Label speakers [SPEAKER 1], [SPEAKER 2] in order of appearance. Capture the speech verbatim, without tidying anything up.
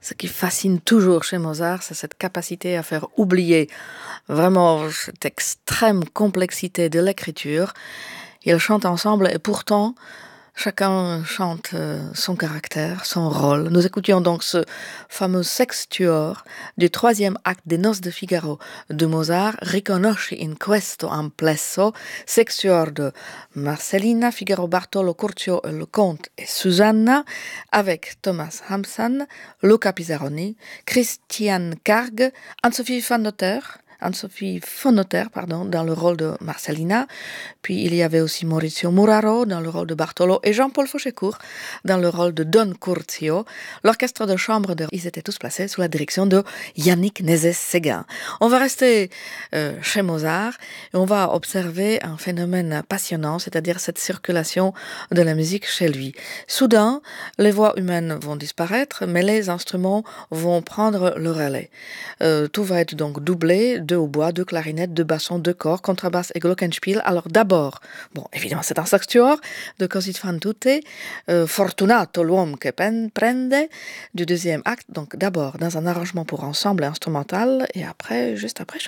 [SPEAKER 1] Ce qui fascine toujours chez Mozart, c'est cette capacité à faire oublier vraiment cette extrême complexité de l'écriture. Ils chantent ensemble et pourtant, chacun chante euh, son caractère, son rôle. Nous écoutions donc ce fameux sextuor du troisième acte des Noces de Figaro de Mozart, Riconosci in questo amplesso, sextuor de Marcellina, Figaro, Bartolo, Curcio, le Comte et Susanna, avec Thomas Hampson, Luca Pisaroni, Christian Karg, Anne-Sophie van Noter, Anne-Sophie von Noter, pardon, dans le rôle de Marcellina. Puis il y avait aussi Maurizio Muraro dans le rôle de Bartolo et Jean-Paul Fauchécourt dans le rôle de Don Curzio. L'orchestre de chambre, de... ils étaient tous placés sous la direction de Yannick Nézet-Séguin. On va rester euh, chez Mozart et on va observer un phénomène passionnant, c'est-à-dire cette circulation de la musique chez lui. Soudain, les voix humaines vont disparaître, mais les instruments vont prendre le relais. Euh, tout va être donc doublé, deux hautbois, deux clarinettes, deux bassons, deux corps, contrebasse et glockenspiel. Alors d'abord, bon, évidemment, c'est un sextuor de Così fan tutte, euh, Fortunato l'uomo che pen- prende, du deuxième acte. Donc d'abord dans un arrangement pour ensemble instrumental et après, juste après,